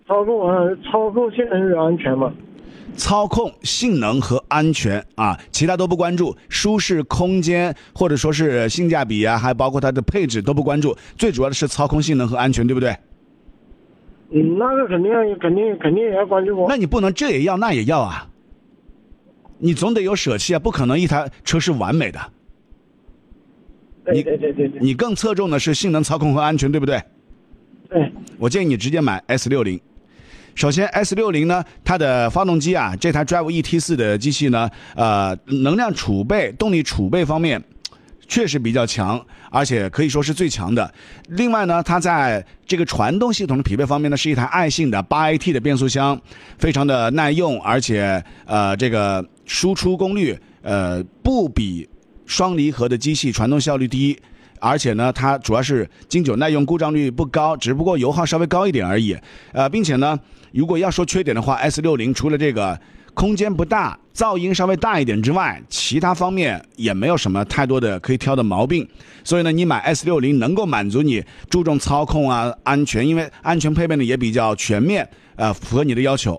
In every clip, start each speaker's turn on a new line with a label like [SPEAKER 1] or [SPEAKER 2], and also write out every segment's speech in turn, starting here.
[SPEAKER 1] 操控性能与安全嘛。
[SPEAKER 2] 操控、性能和安全啊，其他都不关注，舒适、空间或者说是性价比啊，还包括它的配置都不关注，最主要的是操控、性能和安全，对不对？
[SPEAKER 1] 那个肯定也要关注过。
[SPEAKER 2] 那你不能这也要那也要啊，你总得有舍弃啊，不可能一台车是完美的。
[SPEAKER 1] 对，
[SPEAKER 2] 你更侧重的是性能、操控和安全，对不对？
[SPEAKER 1] 对。
[SPEAKER 2] 我建议你直接买 S60。首先 S60 呢，它的发动机啊，这台 Drive ET4 的机器呢，能量储备、动力储备方面确实比较强，而且可以说是最强的。另外呢，它在这个传动系统的匹配方面呢，是一台爱信的 8AT 的变速箱，非常的耐用，而且这个输出功率不比双离合的机器传动效率低。而且呢，它主要是经久耐用，故障率不高，只不过油耗稍微高一点而已。并且呢，如果要说缺点的话 ，S60 除了这个空间不大、噪音稍微大一点之外，其他方面也没有什么太多的可以挑的毛病。所以呢，你买 S60 能够满足你注重操控啊、安全，因为安全配备呢也比较全面，符合你的要求。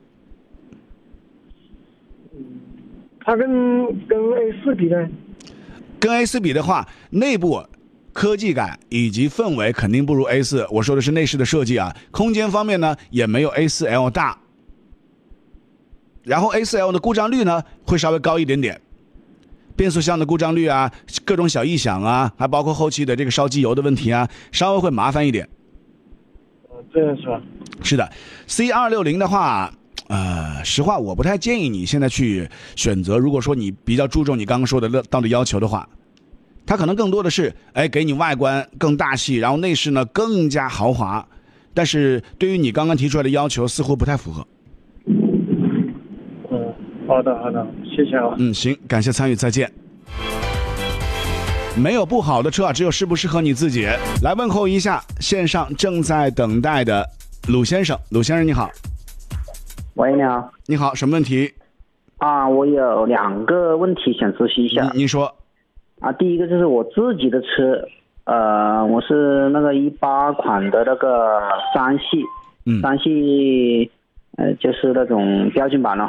[SPEAKER 1] 它跟 A4 比呢？
[SPEAKER 2] 跟 A4 比的话，内部科技感以及氛围肯定不如 A4。我说的是内饰的设计啊，空间方面呢也没有 A4L 大。然后 A4L 的故障率呢会稍微高一点点，变速箱的故障率啊，各种小异响啊，还包括后期的这个烧机油的问题啊，稍微会麻烦一点。
[SPEAKER 1] 这样是吧？
[SPEAKER 2] 是的 ，C260 的话。实话我不太建议你现在去选择。如果说你比较注重你刚刚说的到的要求的话，它可能更多的是给你外观更大气，然后内饰呢更加豪华，但是对于你刚刚提出来的要求似乎不太符合。
[SPEAKER 1] 好的，谢谢啊。
[SPEAKER 2] 行，感谢参与，再见。没有不好的车啊，只有适不适合你自己。来问候一下线上正在等待的鲁先生。鲁先生你好。
[SPEAKER 3] 喂，你好。
[SPEAKER 2] 你好，什么问题？
[SPEAKER 3] 我有2个问题想咨询一下。
[SPEAKER 2] 您说。
[SPEAKER 3] 第一个就是我自己的车，我是那个18款的那个3系，3系，就是那种标准版了。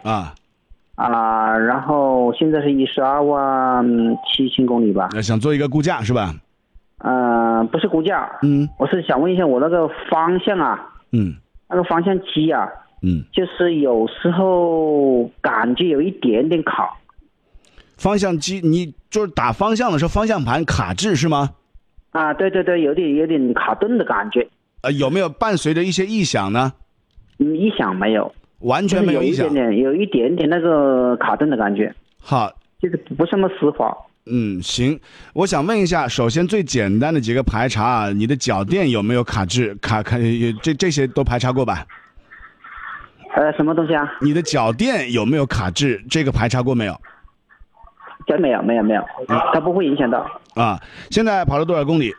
[SPEAKER 3] 然后现在是12万7千公里吧。
[SPEAKER 2] 想做一个估价是吧？
[SPEAKER 3] 不是估价，我是想问一下我那个方向啊，那个方向机啊。就是有时候感觉有一点点卡。
[SPEAKER 2] 方向机，你就是打方向的时候方向盘卡滞是吗？
[SPEAKER 3] 对，有点卡顿的感觉。
[SPEAKER 2] 有没有伴随着一些异响呢？
[SPEAKER 3] 异响没有，
[SPEAKER 2] 完全没有异响。
[SPEAKER 3] 有一点点那个卡顿的感觉。
[SPEAKER 2] 好，
[SPEAKER 3] 就是不是那么丝滑。
[SPEAKER 2] 行，我想问一下，首先最简单的几个排查啊，你的脚垫有没有卡滞？这些都排查过吧？
[SPEAKER 3] 什么东西啊？
[SPEAKER 2] 你的脚垫有没有卡滞？这个排查过没有？
[SPEAKER 3] 这没有，它不会影响到。
[SPEAKER 2] 现在跑了多少公里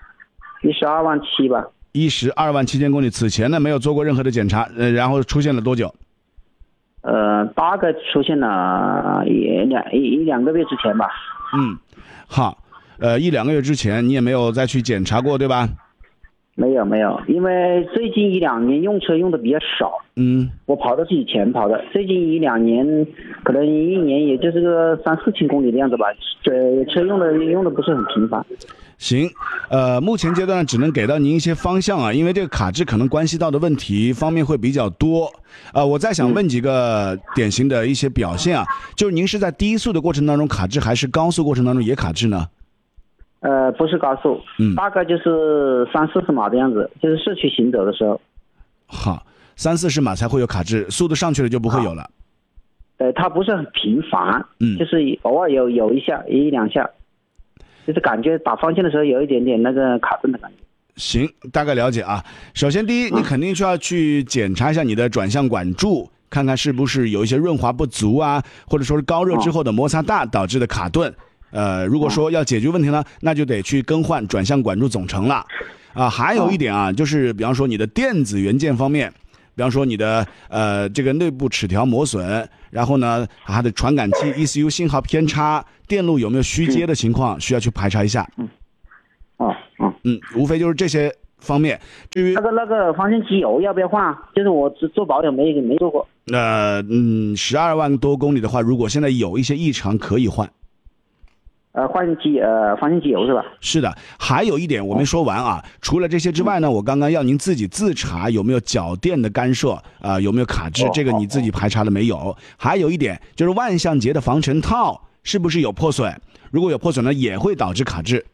[SPEAKER 3] ？12万7吧。
[SPEAKER 2] 12万7千公里。此前呢没有做过任何的检查，然后出现了多久？
[SPEAKER 3] 大概出现了一两个月之前吧。
[SPEAKER 2] 好，1-2个月之前你也没有再去检查过对吧？
[SPEAKER 3] 没有，因为最近1-2年用车用的比较少。我跑的是以前跑的，最近1-2年可能一年也就是个3-4千公里的样子吧。车用的不是很频繁。
[SPEAKER 2] 行，目前阶段只能给到您一些方向啊，因为这个卡滞可能关系到的问题方面会比较多。我再想问几个典型的一些表现啊，就是您是在低速的过程当中卡滞，还是高速过程当中也卡滞呢？
[SPEAKER 3] 不是高速，大概就是30-40码的样子，就是市区行走的时候。
[SPEAKER 2] 好，30-40码才会有卡滞，速度上去了就不会有了。
[SPEAKER 3] 它不是很频繁，就是偶尔有1-2下，就是感觉打方向的时候有一点点那个卡顿的感觉。
[SPEAKER 2] 行，大概了解啊。首先第一，你肯定需要去检查一下你的转向管柱，看看是不是有一些润滑不足啊，或者说是高热之后的摩擦大导致的卡顿。如果说要解决问题呢，那就得去更换转向管柱总成了。还有一点啊，就是比方说你的电子元件方面，比方说你的这个内部齿条磨损，然后呢它的传感器 ECU 信号偏差，电路有没有虚接的情况，需要去排查一下。无非就是这些方面。至于
[SPEAKER 3] 那个发动机油要不要换？就是我做保养没做过。
[SPEAKER 2] 12万多公里的话，如果现在有一些异常可以换。
[SPEAKER 3] 换发动机油是吧？
[SPEAKER 2] 是的，还有一点我没说完啊，除了这些之外呢，我刚刚要您自己自查有没有脚垫的干涉有没有卡滞，这个你自己排查了没有？还有一点就是万向节的防尘套是不是有破损？如果有破损呢，也会导致卡滞。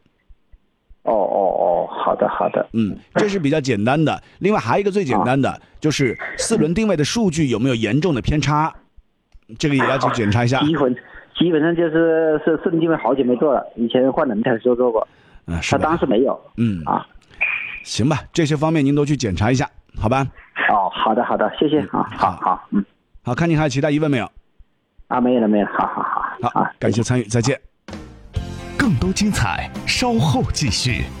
[SPEAKER 3] 好的。
[SPEAKER 2] 这是比较简单的。另外还有一个最简单的，就是4轮定位的数据有没有严重的偏差，这个也要去检查一下。
[SPEAKER 3] 基本上就是4轮定位好久没做了，以前换轮胎的时候做过，他当时没有。
[SPEAKER 2] 行吧，这些方面您都去检查一下，好吧？
[SPEAKER 3] 好的，谢谢啊，好，
[SPEAKER 2] 好，看您还有其他疑问没有？
[SPEAKER 3] 没有了，好，
[SPEAKER 2] 感谢参与，再见。
[SPEAKER 4] 更多精彩稍后继续。